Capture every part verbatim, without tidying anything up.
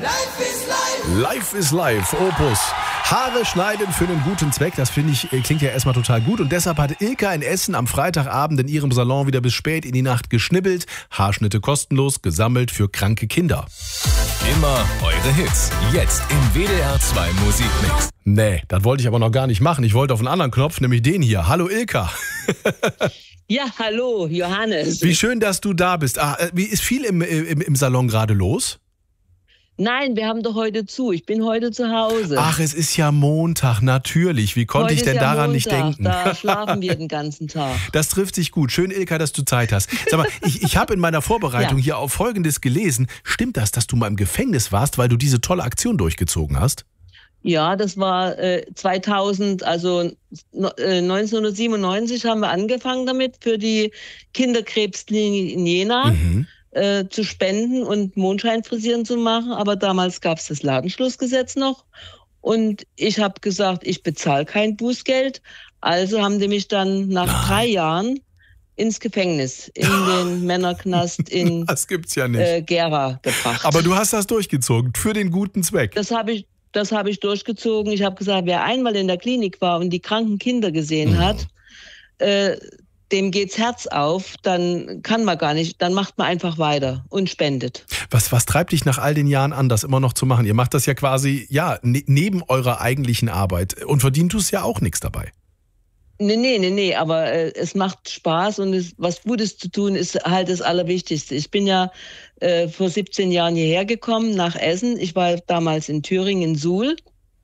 Life is Life, Opus. Haare schneiden für einen guten Zweck, das finde ich, klingt ja erstmal total gut. Und deshalb hat Ilka in Essen am Freitagabend in ihrem Salon wieder bis spät in die Nacht geschnibbelt. Haarschnitte kostenlos, gesammelt für kranke Kinder. Immer eure Hits. Jetzt im W D R zwei Musikmix. Nee, das wollte ich aber noch gar nicht machen. Ich wollte auf einen anderen Knopf, nämlich den hier. Hallo Ilka. Ja, hallo Johannes. Wie schön, dass du da bist. Ah, wie ist viel im, im, im Salon gerade los? Nein, wir haben doch heute zu. Ich bin heute zu Hause. Ach, es ist ja Montag, natürlich. Wie konnte heute ich denn ist ja daran Montag, nicht denken? Da schlafen wir den ganzen Tag. Das trifft sich gut. Schön, Ilka, dass du Zeit hast. Sag mal, ich, ich habe in meiner Vorbereitung ja. hier auf Folgendes gelesen. Stimmt das, dass du mal im Gefängnis warst, weil du diese tolle Aktion durchgezogen hast? Ja, das war äh, zweitausend, also äh, neunzehnhundertsiebenundneunzig haben wir angefangen damit, für die Kinderkrebsklinik in Jena. Mhm. Äh, zu spenden und Mondscheinfrisieren zu machen. Aber damals gab es das Ladenschlussgesetz noch. Und ich habe gesagt, ich bezahle kein Bußgeld. Also haben die mich dann nach Nein. drei Jahren ins Gefängnis, in den Männerknast in das gibt's ja nicht. Äh, Gera gebracht. Aber du hast das durchgezogen, für den guten Zweck. Das habe ich, das habe ich durchgezogen. Ich habe gesagt, wer einmal in der Klinik war und die kranken Kinder gesehen mhm. hat, äh, dem geht's Herz auf, dann kann man gar nicht, dann macht man einfach weiter und spendet. Was, was treibt dich nach all den Jahren an, das immer noch zu machen? Ihr macht das ja quasi, ja, ne, neben eurer eigentlichen Arbeit und verdient du es ja auch nichts dabei. Nee, nee, nee, nee, aber äh, es macht Spaß und es, was Gutes zu tun ist halt das Allerwichtigste. Ich bin ja äh, vor siebzehn Jahren hierher gekommen, nach Essen. Ich war damals in Thüringen, in Suhl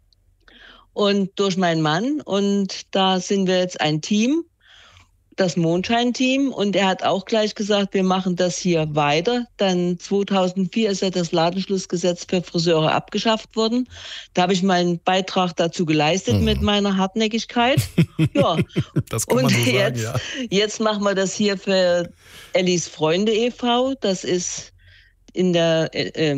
und durch meinen Mann und da sind wir jetzt ein Team, das Mondschein-Team, und er hat auch gleich gesagt, wir machen das hier weiter. Dann zweitausendvier ist ja das Ladenschlussgesetz für Friseure abgeschafft worden. Da habe ich meinen Beitrag dazu geleistet mhm. mit meiner Hartnäckigkeit. Ja. Das kann man und so sagen, jetzt, ja. jetzt machen wir das hier für Ellis Freunde e V Das ist in der, äh,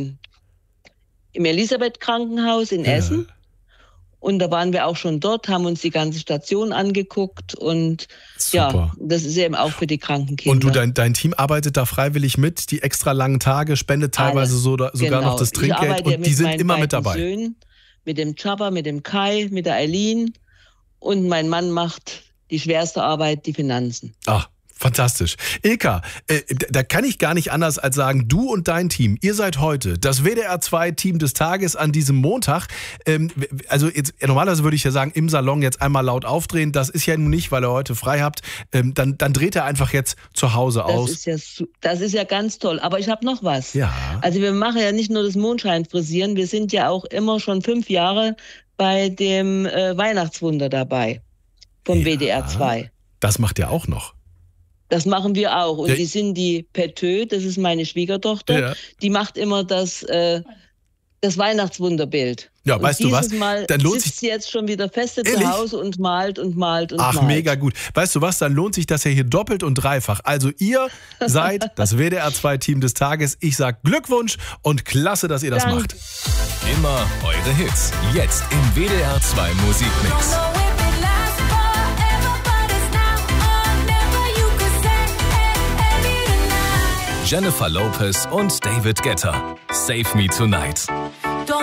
im Elisabeth-Krankenhaus in ja. Essen. Und da waren wir auch schon dort, haben uns die ganze Station angeguckt und Super. Ja, das ist eben auch für die kranken Kinder. Und du, dein, dein Team arbeitet da freiwillig mit, die extra langen Tage, spendet teilweise so, sogar genau. noch das Trinkgeld und die sind immer mit dabei. Söhnen, mit dem Chapa, mit dem Kai, mit der Eileen und mein Mann macht die schwerste Arbeit, die Finanzen. Ach. Fantastisch. Ilka, äh, da kann ich gar nicht anders als sagen, du und dein Team, ihr seid heute das W D R zwei Team des Tages an diesem Montag. Ähm, also jetzt, normalerweise würde ich ja sagen, im Salon jetzt einmal laut aufdrehen. Das ist ja nun nicht, weil ihr heute frei habt. Ähm, dann, dann dreht er einfach jetzt zu Hause das aus. Ist ja, das ist ja ganz toll. Aber ich habe noch was. Ja. Also wir machen ja nicht nur das Mondscheinfrisieren, wir sind ja auch immer schon fünf Jahre bei dem äh, Weihnachtswunder dabei vom ja, W D R zwei. Das macht ihr auch noch. Das machen wir auch. Und ja. die sind die Petö, das ist meine Schwiegertochter, ja. die macht immer das, äh, das Weihnachtswunderbild. Ja, und weißt du was? Mal dann lohnt sitzt sich sie jetzt schon wieder feste Ehrlich? zu Hause und malt und malt und Ach, malt. Ach, mega gut. Weißt du was? Dann lohnt sich das ja hier doppelt und dreifach. Also ihr seid das W D R zwei Team des Tages. Ich sag Glückwunsch und klasse, dass ihr das Dank. macht. Immer eure Hits. Jetzt im W D R zwei Musikmix. Jennifer Lopez und David Guetta. Save Me Tonight.